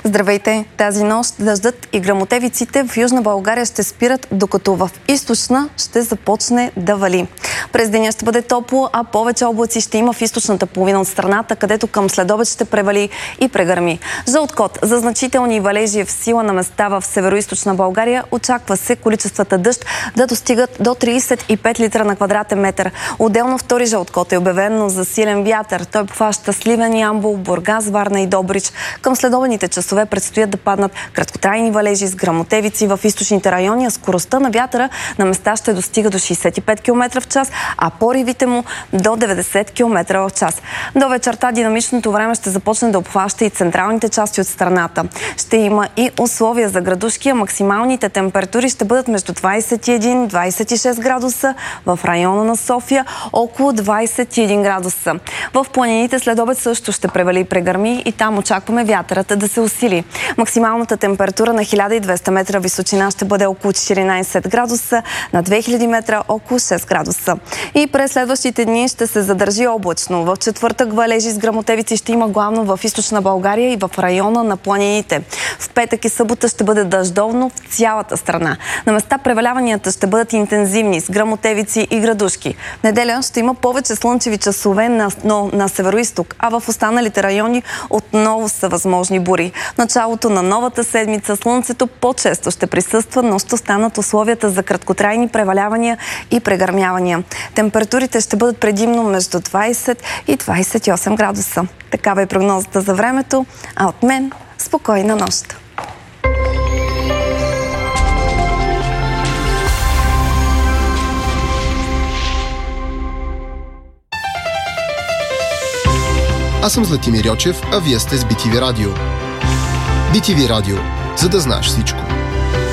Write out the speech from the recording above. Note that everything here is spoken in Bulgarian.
Здравейте! Тази нощ дъждът и гръмотевиците в Южна България ще спират, докато в Източна ще започне да вали. През деня ще бъде топло, а повече облаци ще има в източната половина от страната, където към следобед ще превали и прегърми. Жълт код за значителни валежи в сила на места в североизточна България. Очаква се количествата дъжд да достигат до 35 литра на квадратен метър. Отделно втори жълт код е обявено за силен вятър. Той обхваща Сливен, Ямбол, Бургас, Варна и Добрич. Към следобедните часове предстоят да паднат краткотрайни валежи с гръмотевици в източните райони, а скоростта на вятъра на места ще достига до 65 км в час, а поривите му до 90 км в час. До вечерта динамичното време ще започне да обхваща и централните части от страната. Ще има и условия за градушки, а максималните температури ще бъдат между 21-26 градуса, в района на София около 21 градуса. В планините след обед също ще превали и прегърми и там очакваме вятърът да се усили. Максималната температура на 1200 метра височина ще бъде около 14 градуса, на 2000 метра около 6 градуса. И през следващите дни ще се задържи облачно. В четвъртък валежи с гръмотевици ще има главно в източна България и в района на планините. В петък и събота ще бъде дъждовно в цялата страна. На места преваляванията ще бъдат интензивни с гръмотевици и градушки. В неделя ще има повече слънчеви часове на североизток, а в останалите райони отново са възможни бури. В началото на новата седмица слънцето по-често ще присъства, но ще останат условията за краткотрайни превалявания и прегърмявания. Температурите ще бъдат предимно между 20 и 28 градуса. Такава е прогнозата за времето, а от мен спокойна нощ! Аз съм Златимир Йочев, а вие сте с BTV Радио. BTV Радио, за да знаеш всичко.